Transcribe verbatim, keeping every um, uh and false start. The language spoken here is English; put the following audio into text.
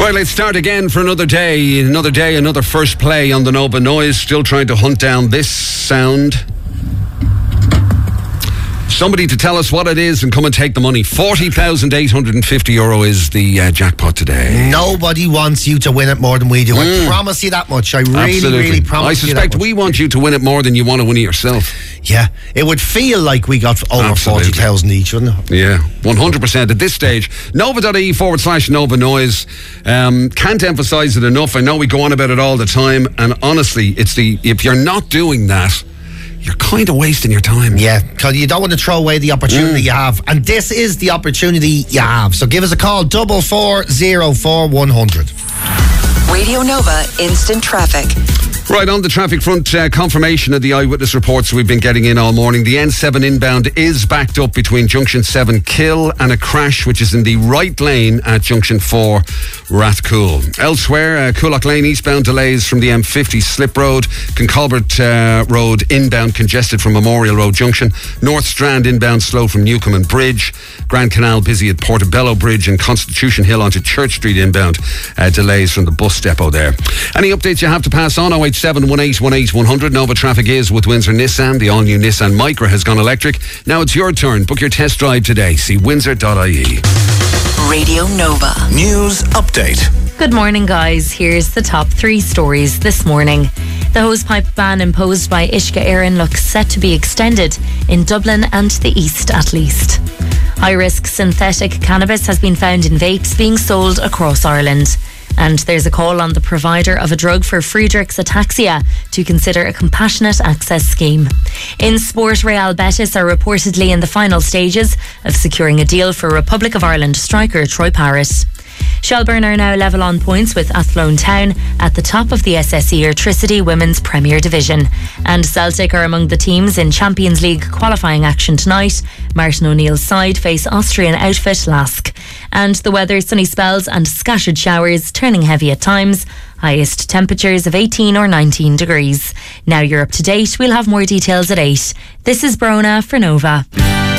Right, let's start again for another day. Another day, another first play on the Nova Noise. Still trying to hunt down this sound. Somebody to tell us what it is and come and take the money. forty thousand eight hundred fifty euro is the uh, jackpot today. Nobody wants you to win it more than we do. Mm. I promise you that much. I really, Absolutely. really promise I you that suspect much. we want you to win it more than you want to win it yourself. Yeah, it would feel like we got over Absolutely. forty thousand each, wouldn't it? Yeah, one hundred percent at this stage. Nova.ie forward slash Nova Noise. Um, can't emphasise it enough. I know we go on about it all the time, and honestly, it's the if you're not doing that, you're kind of wasting your time. Yeah, because you don't want to throw away the opportunity mm. you have. And this is the opportunity you have. So give us a call, double four zero four one hundred. Radio Nova Instant Traffic. Right, on the traffic front, uh, confirmation of the eyewitness reports we've been getting in all morning. The N seven inbound is backed up between Junction seven Kill and a crash which is in the right lane at Junction four Rathcoole. Elsewhere, uh, Coolock Lane eastbound delays from the M fifty Slip Road. Concolbert uh, Road inbound congested from Memorial Road Junction. North Strand inbound slow from Newcomen Bridge. Grand Canal busy at Portobello Bridge, and Constitution Hill onto Church Street inbound uh, delays from the bus depot there. Any updates you have to pass on? oh eight seven one eight one eight one hundred. Nova Traffic is with Windsor Nissan. The all-new Nissan Micra has gone electric. Now it's your turn. Book your test drive today. See windsor dot I E. Radio Nova. News update. Good morning, guys. Here's the top three stories this morning. The hosepipe ban imposed by Uisce Éireann looks set to be extended in Dublin and the East at least. High-risk synthetic cannabis has been found in vapes being sold across Ireland. And there's a call on the provider of a drug for Friedreich's ataxia to consider a compassionate access scheme. In sport, Real Betis are reportedly in the final stages of securing a deal for Republic of Ireland striker Troy Parrott. Shelburne are now level on points with Athlone Town at the top of the S S E Airtricity Women's Premier Division. And Celtic are among the teams in Champions League qualifying action tonight. Martin O'Neill's side face Austrian outfit Lask. And the weather, sunny spells and scattered showers, turning heavy at times. Highest temperatures of eighteen or nineteen degrees. Now you're up to date. We'll have more details at eight. This is Brona for Nova.